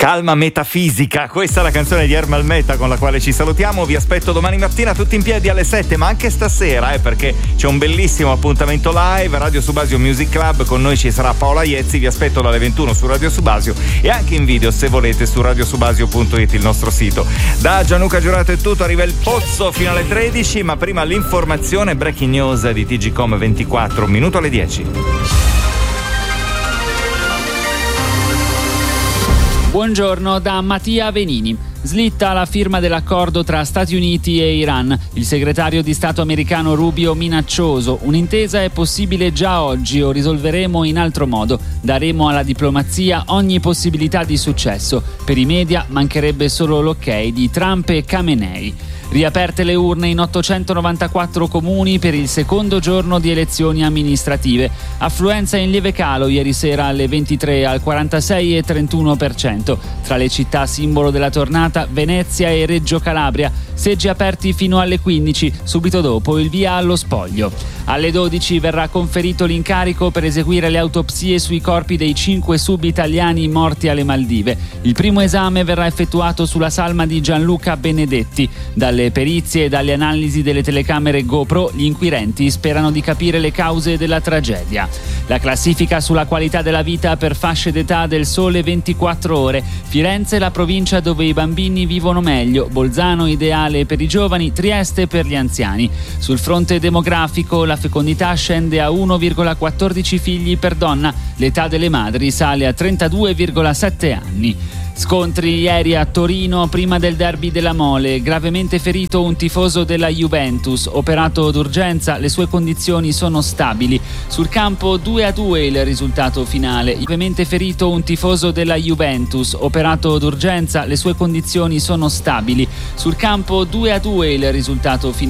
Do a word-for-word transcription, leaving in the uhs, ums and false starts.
Calma metafisica, questa è la canzone di Ermal Meta con la quale ci salutiamo. Vi aspetto domani mattina tutti in piedi alle sette, ma anche stasera, eh, perché c'è un bellissimo appuntamento live, Radio Subasio Music Club. Con noi ci sarà Paola Iezzi. Vi aspetto dalle ventuno su Radio Subasio e anche in video se volete su radiosubasio punto it, il nostro sito. Da Gianluca Giurato è tutto, arriva il Pozzo fino alle tredici, ma prima l'informazione breaking news di T G Com ventiquattro, minuto alle dieci. Buongiorno da Mattia Venini. Slitta la firma dell'accordo tra Stati Uniti e Iran. Il segretario di Stato americano Rubio minaccioso. Un'intesa è possibile già oggi o risolveremo in altro modo. Daremo alla diplomazia ogni possibilità di successo. Per i media mancherebbe solo l'ok di Trump e Khamenei. Riaperte le urne in ottocentonovantaquattro comuni per il secondo giorno di elezioni amministrative. Affluenza in lieve calo ieri sera alle ventitré al quarantasei virgola trentuno per cento. Tra le città simbolo della tornata Venezia e Reggio Calabria. Seggi aperti fino alle quindici, subito dopo il via allo spoglio. Alle dodici verrà conferito l'incarico per eseguire le autopsie sui corpi dei cinque sub-italiani morti alle Maldive. Il primo esame verrà effettuato sulla salma di Gianluca Benedetti. Dalle perizie e dalle analisi delle telecamere GoPro, gli inquirenti sperano di capire le cause della tragedia. La classifica sulla qualità della vita per fasce d'età del Sole ventiquattro ore. Firenze la provincia dove i bambini vivono meglio, Bolzano ideale per i giovani, Trieste per gli anziani. Sul fronte demografico la fecondità scende a uno virgola quattordici figli per donna, l'età delle madri sale a trentadue virgola sette anni. Scontri ieri a Torino prima del derby della Mole, gravemente ferito un tifoso della Juventus, operato d'urgenza, le sue condizioni sono stabili. Sul campo due a due il risultato finale, gravemente ferito un tifoso della Juventus, operato d'urgenza, le sue condizioni sono stabili. Sul campo due a due il risultato finale.